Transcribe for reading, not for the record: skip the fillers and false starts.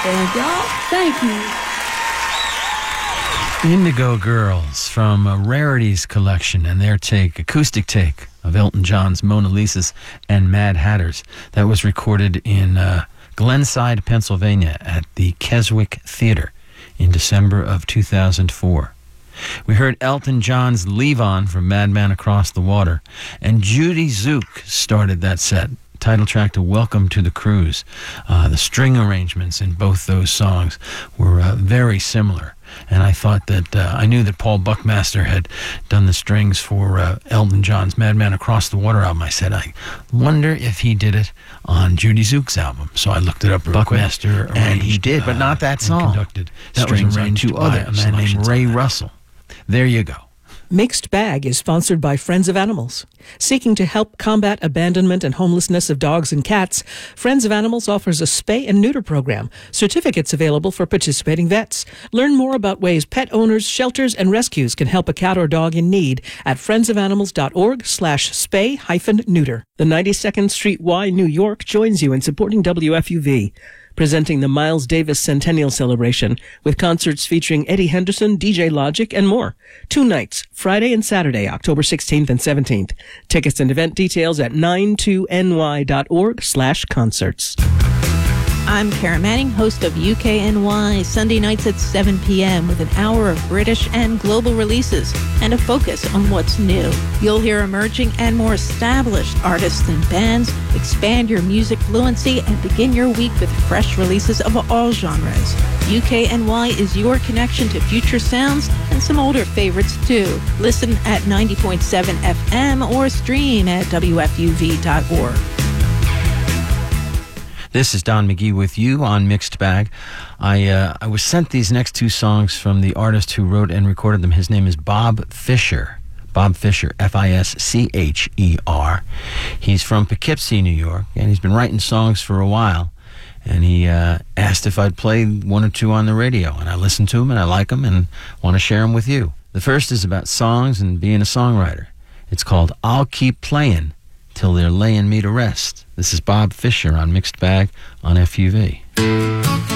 And y'all, thank you. Indigo Girls from a Rarities collection and their acoustic take of Elton John's Mona Lisas and Mad Hatters. That was recorded in Glenside, Pennsylvania at the Keswick Theater in December of 2004. We heard Elton John's Leave On from Madman Across the Water, and Judy Zook started that set. Title track to Welcome to the Cruise. The string arrangements in both those songs were very similar. And I thought that I knew that Paul Buckmaster had done the strings for Elton John's Madman Across the Water album. I said, I wonder if he did it on Judy Zook's album. So I looked it up real Buckmaster quick. And he did, but not that song. Conducted that was arranged two by a man named Ray Russell. There you go. Mixed Bag is sponsored by Friends of Animals. Seeking to help combat abandonment and homelessness of dogs and cats, Friends of Animals offers a spay and neuter program. Certificates available for participating vets. Learn more about ways pet owners, shelters, and rescues can help a cat or dog in need at friendsofanimals.org/spay-neuter. The 92nd Street Y, New York joins you in supporting WFUV, presenting the Miles Davis Centennial Celebration with concerts featuring Eddie Henderson, DJ Logic, and more. 2 nights, Friday and Saturday, October 16th and 17th. Tickets and event details at 92ny.org/concerts. I'm Kara Manning, host of UKNY, Sunday nights at 7 p.m. with an hour of British and global releases and a focus on what's new. You'll hear emerging and more established artists and bands, expand your music fluency, and begin your week with fresh releases of all genres. UKNY is your connection to future sounds and some older favorites too. Listen at 90.7 FM or stream at WFUV.org. This is Don McGee with you on Mixed Bag. I was sent these next two songs from the artist who wrote and recorded them. His name is Bob Fisher. Bob Fisher, Fischer. He's from Poughkeepsie, New York, and he's been writing songs for a while. And he asked if I'd play one or two on the radio. And I listened to them, and I like them, and want to share them with you. The first is about songs and being a songwriter. It's called I'll Keep Playing Till They're Laying Me to Rest. This is Bob Fisher on Mixed Bag on FUV.